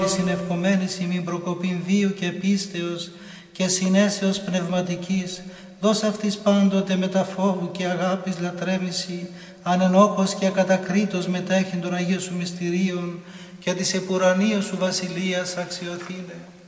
Συνευκομένης ημίν προκοπήν βίου και πίστεως και συνέσεως πνευματικής, δώσ' αυτής πάντοτε μετά φόβου και αγάπης λατρεύηση, ανενόχος και ακατακρίτως μετέχει των Αγίων σου μυστηρίων και της επουρανίας σου βασιλείας αξιοθήνε.